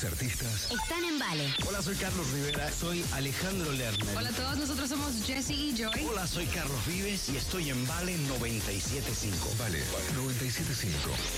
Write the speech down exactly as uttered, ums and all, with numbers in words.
grandes artistas están en Vale. Hola, soy Carlos Rivera. Soy Alejandro Lerner. Hola a todos, nosotros somos Jessie y Joy. Hola, soy Carlos Vives y estoy en Vale noventa y siete punto cinco. Vale noventa y siete punto cinco.